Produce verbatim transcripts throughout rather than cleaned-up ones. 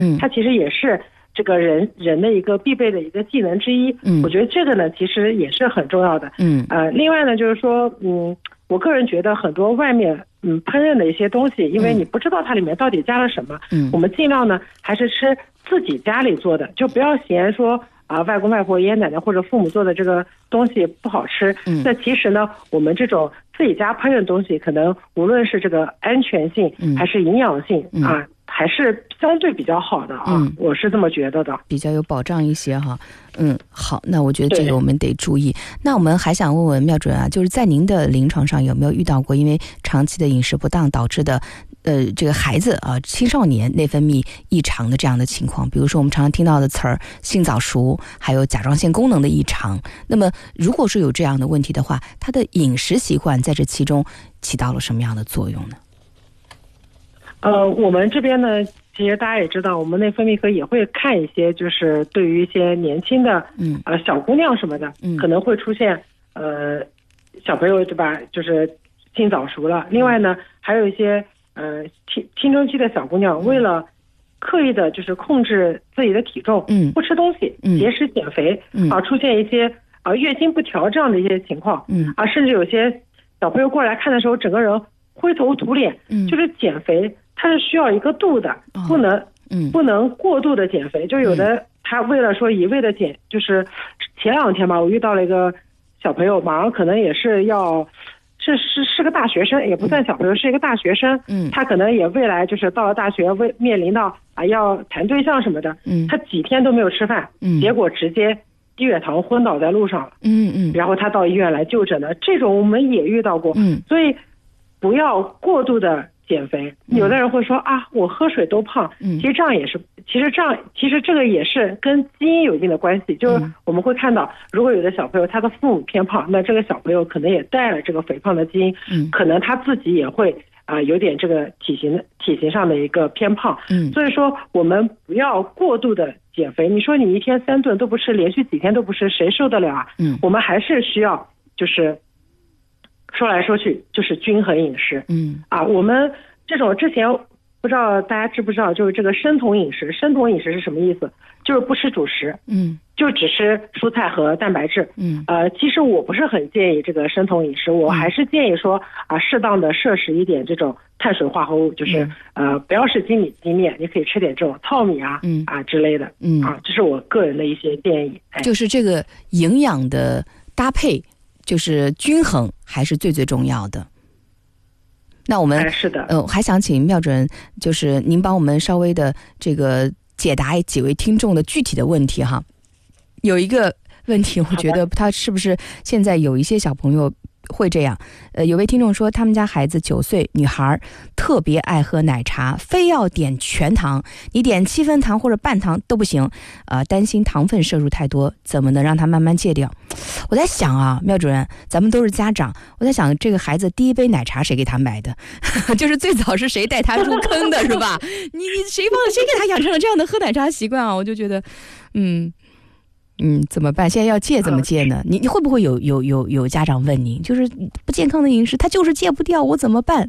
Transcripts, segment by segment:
嗯， 它其实也是这个人人的一个必备的一个技能之一。 嗯， 我觉得这个呢其实也是很重要的。 嗯， 呃，另外呢就是说，嗯，我个人觉得很多外面嗯烹饪的一些东西，因为你不知道它里面到底加了什么， 嗯， 我们尽量呢还是吃自己家里做的，就不要嫌说啊外公外婆爷爷奶奶或者父母做的这个东西不好吃。 嗯， 那其实呢我们这种自己家烹饪的东西，可能无论是这个安全性还是营养性、嗯、啊还是相对比较好的啊、嗯，我是这么觉得的， 比较有保障一些哈。嗯，好，那我觉得这个我们得注意。那我们还想问问妙主任啊，就是在您的临床上有没有遇到过因为长期的饮食不当导致的呃这个孩子啊青少年内分泌异常的这样的情况？比如说我们常常听到的词儿性早熟，还有甲状腺功能的异常。那么如果是有这样的问题的话，他的饮食习惯在这其中起到了什么样的作用呢？ 呃，我们这边呢，其实大家也知道，我们内分泌科也会看一些，就是对于一些年轻的， 嗯， 呃，小姑娘什么的，嗯，可能会出现，呃，小朋友对吧，就是性早熟了。另外呢，还有一些，呃，青青春期的小姑娘，为了刻意的就是控制自己的体重，嗯，不吃东西，嗯，节食减肥，嗯，啊，出现一些啊、呃、月经不调这样的一些情况，嗯，啊，甚至有些小朋友过来看的时候，整个人灰头土脸，嗯，就是减肥。它是需要一个度的，不能，嗯，不能过度的减肥。就有的他为了说一味的减，就是前两天吧，我遇到了一个小朋友，马上可能也是要，是是是个大学生，也不算小朋友，是一个大学生。嗯，他可能也未来就是到了大学，为面临到啊要谈对象什么的。嗯，他几天都没有吃饭，嗯，结果直接低血糖昏倒在路上了。嗯嗯，然后他到医院来就诊的，这种我们也遇到过。嗯，所以不要过度的减肥。有的人会说啊，我喝水都胖，其实这样也是，其实这样，其实这个也是跟基因有一定的关系。就是我们会看到，如果有的小朋友他的父母偏胖，那这个小朋友可能也带了这个肥胖的基因，可能他自己也会啊、呃、有点这个体型体型上的一个偏胖。嗯，所以说我们不要过度的减肥。你说你一天三顿都不吃，连续几天都不吃，谁受得了啊？嗯，我们还是需要就是。说来说去就是均衡饮食。嗯啊，我们这种之前不知道大家知不知道，就是这个生酮饮食。生酮饮食是什么意思？就是不吃主食，嗯，就只吃蔬菜和蛋白质。嗯，呃，其实我不是很建议这个生酮饮食，我还是建议说啊，适当的摄食一点这种碳水化合物，就是、嗯、呃，不要是精米精面，你可以吃点这种糙米啊，嗯啊之类的。嗯啊，这是我个人的一些建议。哎、 就是这个营养的搭配。就是均衡还是最最重要的。那我们、哎、 是的， 呃，还想请妙主任，就是您帮我们稍微的这个解答几位听众的具体的问题哈。有一个问题，我觉得他是不是现在有一些小朋友会这样？呃，有位听众说，他们家孩子九岁，女孩，特别爱喝奶茶，非要点全糖，你点七分糖或者半糖都不行，呃，担心糖分摄入太多，怎么能让他慢慢戒掉？我在想啊，妙主任，咱们都是家长，我在想这个孩子第一杯奶茶谁给他买的？就是最早是谁带他入坑的，是吧？你你谁帮谁给他养成了这样的喝奶茶习惯啊？我就觉得，嗯。嗯，怎么办？现在要戒怎么戒呢？你你会不会有有有有家长问您，就是不健康的饮食，他就是戒不掉，我怎么办？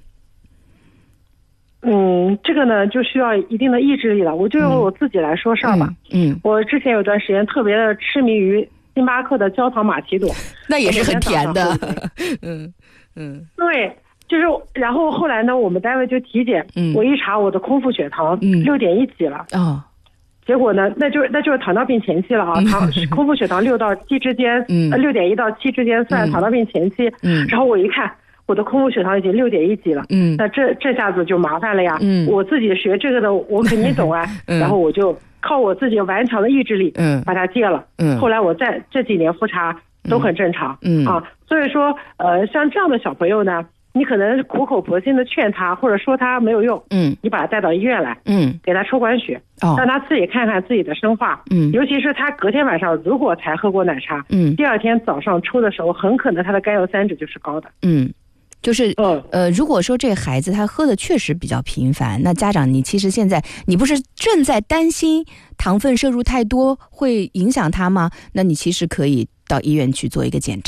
嗯，这个呢就需要一定的意志力了。我就用我自己来说事儿吧。嗯，嗯我之前有段时间特别的痴迷于星巴克的焦糖玛奇朵， 那也是很甜的。嗯嗯， 对，就是然后后来呢，我们单位就体检，嗯、我一查我的空腹血糖六点一几了。哦。结果呢，那就是那就是糖尿病前期了啊，糖空腹血糖六到七之间，嗯，六点一到七之间算糖尿病前期，嗯，然后我一看我的空腹血糖已经六点一几了，嗯，那这这下子就麻烦了呀，嗯，我自己学这个的我肯定懂啊，嗯，然后我就靠我自己顽强的意志力，嗯，把它戒了，嗯，后来我在这几年复查都很正常，嗯啊，所以说呃像这样的小朋友呢。你可能苦口婆心的劝他，或者说他没有用，嗯，你把他带到医院来，嗯，给他抽管血，哦，让他自己看看自己的生化，嗯，尤其是他隔天晚上如果才喝过奶茶，嗯，第二天早上抽的时候，很可能他的甘油三酯就是高的， 嗯，就是，嗯，呃，如果说这个孩子他喝的确实比较频繁，那家长你其实现在你不是正在担心糖分摄入太多会影响他吗？那你其实可以到医院去做一个检查。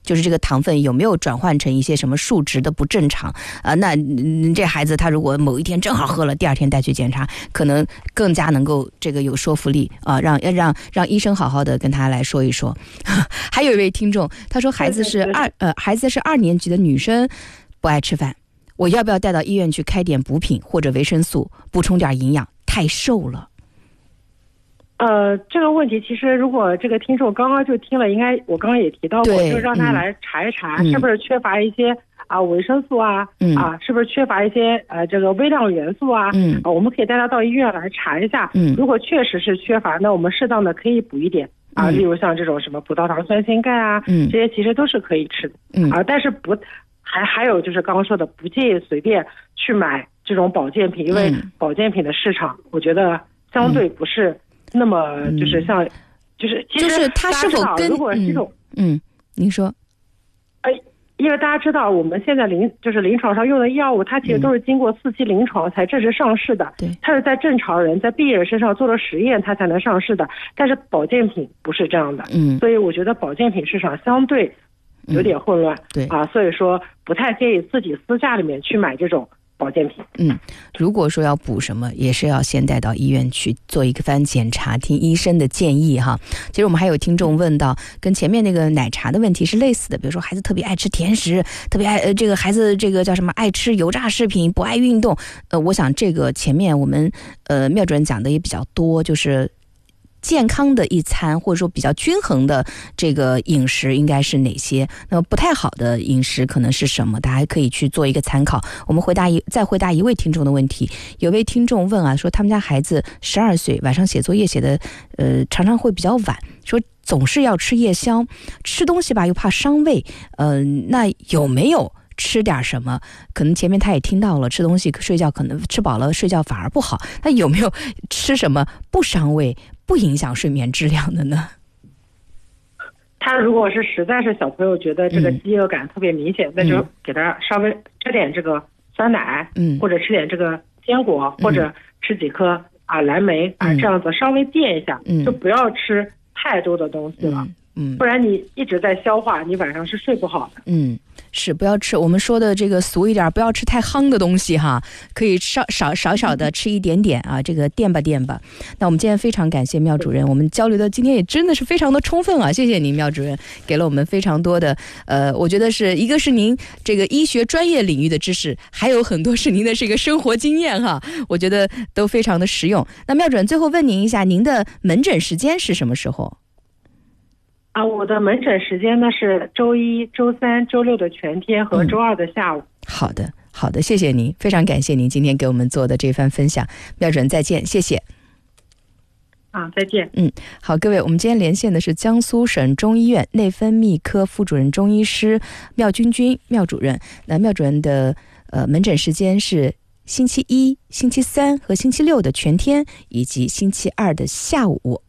就是这个糖分有没有转换成一些什么数值的不正常啊、呃？那、嗯、这孩子他如果某一天正好喝了，第二天带去检查，可能更加能够这个有说服力啊、呃，让让让医生好好的跟他来说一说。还有一位听众他说，孩子是二呃孩子是二年级的女生，不爱吃饭，我要不要带到医院去开点补品或者维生素，补充点营养？太瘦了。 呃，这个问题其实如果这个听众刚刚就听了，应该我刚刚也提到过，就让他来查一查、嗯、是不是缺乏一些啊维生素啊、嗯、啊是不是缺乏一些呃这个微量元素啊，嗯啊我们可以带他到医院来查一下，嗯如果确实是缺乏，那我们适当的可以补一点啊，例如像这种什么葡萄糖酸锌钙啊，嗯这些其实都是可以吃的，嗯啊但是不还还有就是刚刚说的，不建议随便去买这种保健品，因为保健品的市场我觉得相对不是那么就是像、嗯、就是其实就是它是否跟如果是这种嗯，嗯您说哎，因为大家知道我们现在临就是临床上用的药物，它其实都是经过四期临床才正式上市的，对、嗯，它是在正常人在病人身上做了实验它才能上市的，但是保健品不是这样的，嗯，所以我觉得保健品市场相对有点混乱、嗯、对啊，所以说不太建议自己私下里面去买这种保健品。 嗯，如果说要补什么，也是要先带到医院去做一个番检查，听医生的建议哈。其实我们还有听众问到，跟前面那个奶茶的问题是类似的，比如说孩子特别爱吃甜食，特别爱呃这个孩子这个叫什么爱吃油炸食品，不爱运动。呃，我想这个前面我们呃妙主任讲的也比较多，就是健康的一餐或者说比较均衡的这个饮食应该是哪些，那么不太好的饮食可能是什么，大家可以去做一个参考。我们回答一再回答一位听众的问题，有位听众问啊，说他们家孩子十二岁，晚上写作业写的呃常常会比较晚，说总是要吃夜宵，吃东西吧又怕伤胃，嗯、呃，那有没有吃点什么？可能前面他也听到了，吃东西睡觉可能吃饱了睡觉反而不好，那有没有吃什么不伤胃不影响睡眠质量的呢？ 他如果是实在是小朋友觉得这个饥饿感特别明显、嗯、那就给他稍微吃点这个酸奶，嗯，或者吃点这个坚果、嗯、或者吃几颗啊蓝莓、嗯、啊这样子稍微垫一下、嗯、就不要吃太多的东西了，嗯，不然你一直在消化，你晚上是睡不好的。 嗯，是不要吃，我们说的这个俗一点，不要吃太夯的东西哈，可以少少少少的吃一点点啊，这个垫吧垫吧。那我们今天非常感谢妙主任，我们交流的今天也真的是非常的充分啊，谢谢您妙主任，给了我们非常多的呃，我觉得是一个是您这个医学专业领域的知识，还有很多是您的这个生活经验哈，我觉得都非常的实用。那妙主任最后问您一下，您的门诊时间是什么时候？ 啊，我的门诊时间呢是周一、周三、周六的全天和周二的下午。嗯、 好的，好的，谢谢您，非常感谢您今天给我们做的这番分享。妙主任再见，谢谢。 啊，再见。 嗯，好，各位，我们今天连线的是江苏省中医院内分泌科副主任中医师妙君君妙主任。那妙主任的呃门诊时间是星期一、星期三和星期六的全天，以及星期二的下午。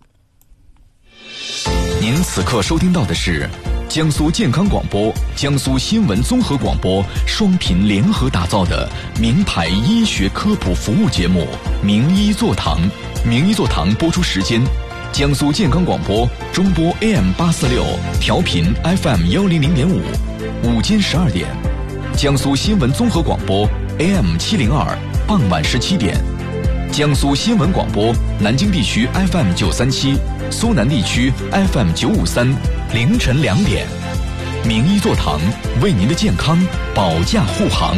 您此刻收听到的是江苏健康广播、江苏新闻综合广播双频联合打造的名牌医学科普服务节目《名医座堂》。名医座堂播出时间：江苏健康广播中波 A M 八四六，调频 F M 幺零零点五，午间十二点；江苏新闻综合广播 A M 七零二，傍晚十七点；江苏新闻广播南京地区 F M 九三七。苏南地区 F M 九五三，凌晨两点，名医座堂为您的健康保驾护航。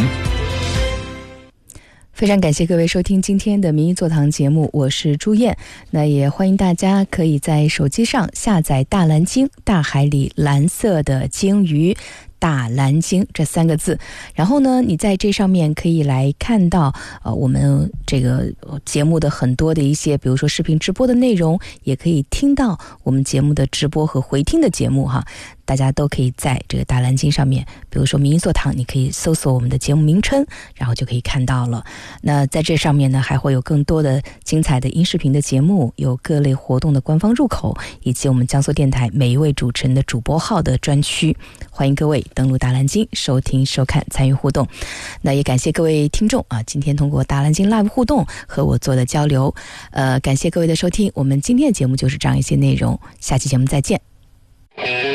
非常感谢各位收听今天的名医座堂节目，我是朱燕。那也欢迎大家可以在手机上下载大蓝鲸，大海里蓝色的鲸鱼，大蓝鲸这三个字，然后呢你在这上面可以来看到呃我们这个节目的很多的一些比如说视频直播的内容，也可以听到我们节目的直播和回听的节目哈，大家都可以在这个大蓝鲸上面，比如说名医座堂，你可以搜索我们的节目名称，然后就可以看到了。那在这上面呢还会有更多的精彩的音视频的节目，有各类活动的官方入口，以及我们江苏电台每一位主持人的主播号的专区，欢迎各位登录大蓝鲸收听收看参与互动。那也感谢各位听众啊，今天通过大蓝鲸 Live 互动和我做的交流，呃，感谢各位的收听，我们今天的节目就是这样一些内容，下期节目再见。